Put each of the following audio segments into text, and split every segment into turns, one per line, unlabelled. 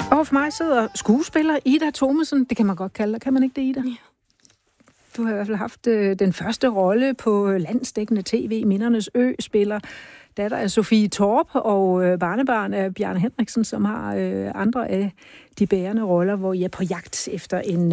Og for mig sidder skuespiller Ida Thomesen. Det kan man godt kalde dig. Kan man ikke det, Ida? Ja. Du har i hvert fald haft den første rolle på landsdækkende tv, Mindernes Ø, spiller datter af Sofie Torp og barnebarn af Bjarne Henriksen, som har andre af de bærende roller, hvor I er på jagt efter en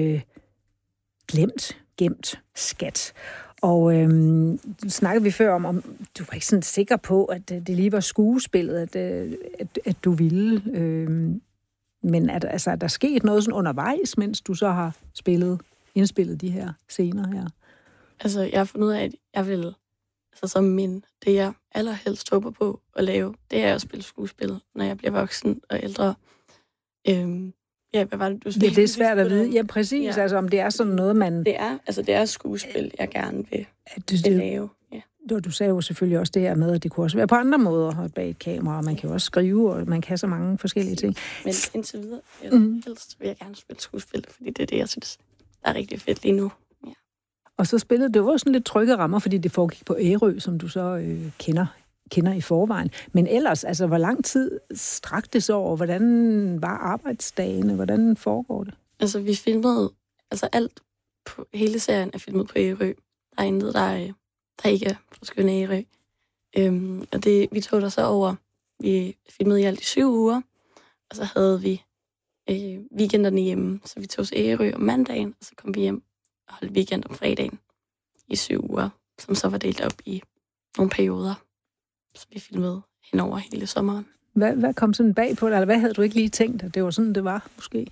gemt skat. Og snakkede vi før om du var ikke sådan sikker på, at det lige var skuespillet, at du ville. Men er der sket noget sådan undervejs, mens du så har indspillet de her scener her?
Altså, jeg har fundet ud af, at jeg vil, det jeg allerhelst håber på at lave, det er at spille skuespil, når jeg bliver voksen og ældre. Ja, hvad var det, du spillede?
Ja, det er svært at vide. Ja, præcis. Ja. Altså, om det er sådan noget, man...
Det er skuespil, jeg gerne vil lave. Ja.
Du sagde jo selvfølgelig også det her med, at det kunne også være på andre måder bag et kamera, og man kan jo også skrive, og man kan så mange forskellige ting.
Men indtil videre, helst vil jeg gerne spille skuespil, fordi det er det, jeg synes, der er rigtig fedt lige nu. Ja.
Og så spillede det var sådan lidt trygge rammer, fordi det foregik på Ærø, som du så kender i forvejen. Men ellers, altså, hvor lang tid strakte det så over? Hvordan var arbejdsdagene? Hvordan foregår det?
Altså, vi filmede... Altså, alt på hele serien er filmet på Ærø. Der er intet, der ikke er på skønne Ærø. Og vi tog der så over. Vi filmede i alt i 7 uger. Og så havde vi weekenderne hjemme. Så vi tog til Ærø om mandagen, og så kom vi hjem og holdt weekend om fredagen i 7 uger, som så var delt op i nogle perioder. Så vi filmede henover hele sommeren.
Hvad kom sådan bag på dig? Eller hvad havde du ikke lige tænkt, at det var sådan, det var, måske?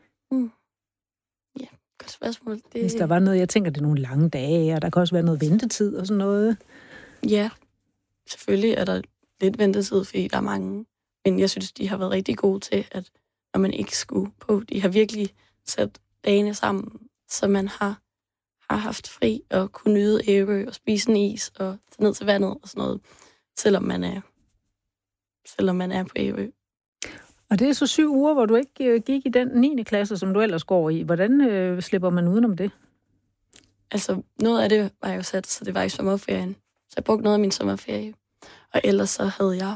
Ja, godt spørgsmål.
Hvis der var noget, jeg tænker, det er nogle lange dage, og der kan også være noget ventetid og sådan noget.
Ja, selvfølgelig er der lidt ventetid, fordi der er mange. Men jeg synes, de har været rigtig gode til, at når man ikke skulle på, de har virkelig sat dagene sammen, så man har haft fri og kunne nyde Ærø og spise en is og tage ned til vandet og sådan noget, selvom man er på Ærø.
Og det er så 7 uger, hvor du ikke gik i den 9. klasse, som du ellers går i. Hvordan slipper man udenom det?
Altså, noget af det var jo sat, så det var i sommerferien. Så jeg brugte noget af min sommerferie. Og ellers så havde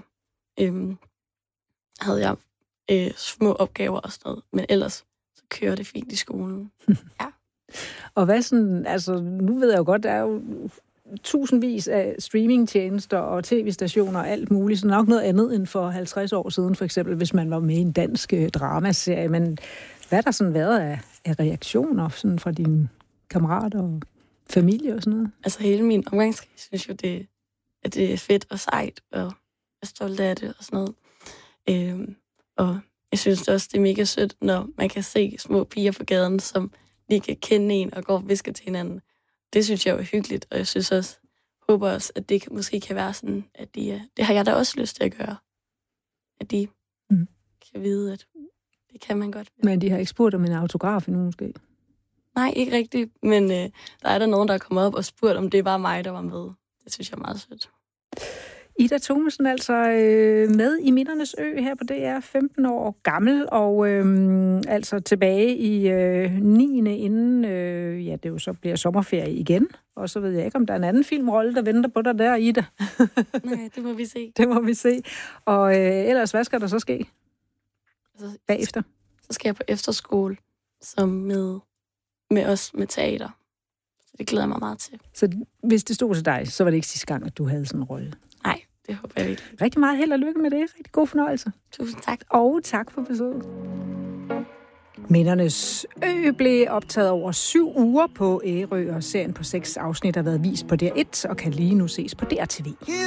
jeg små opgaver og sådan noget. Men ellers så kører det fint i skolen. Ja.
Og hvad sådan, altså nu ved jeg jo godt, der er jo tusindvis af streamingtjenester og tv-stationer og alt muligt, så nok noget andet end for 50 år siden, for eksempel, hvis man var med i en dansk dramaserie. Men hvad har der sådan været af reaktioner sådan fra dine kammerater og familie og sådan noget?
Altså hele min omgangskreds synes jo, at det er fedt og sejt, og er stolt af det og sådan noget. Og jeg synes også, det er mega sødt, når man kan se små piger på gaden, som lige kan kende en og går og visker til hinanden. Det synes jeg er hyggeligt, og jeg synes også, håber også, at det måske kan være sådan, at det har jeg da også lyst til at gøre. At de kan vide, at det kan man godt.
Men de har ikke spurgt om en autograf endnu måske?
Nej, ikke rigtigt, men der er der nogen, der er kommet op og spurgt, om det var mig, der var med. Det synes jeg er meget sødt.
Ida Thomesen, altså med i Mindernes Ø her på DR, 15 år gammel, og altså tilbage i 9. inden det jo så bliver sommerferie igen. Og så ved jeg ikke, om der er en anden filmrolle, der venter på dig der, Ida.
Nej, det må vi se.
Det må vi se. Og ellers, hvad skal der så ske bagefter?
Så skal jeg på efterskole, som med os med teater. Så det glæder jeg mig meget til.
Så hvis det stod til dig, så var det ikke sidste gang, at du havde sådan en rolle?
Nej, det håber jeg ikke.
Rigtig meget held og lykke med det. Rigtig god fornøjelse.
Tusind tak.
Og tak for besøget. Mindernes Ø blev optaget over 7 uger på Ærø, og serien på 6 afsnit har været vist på DR1 og kan lige nu ses på DRTV.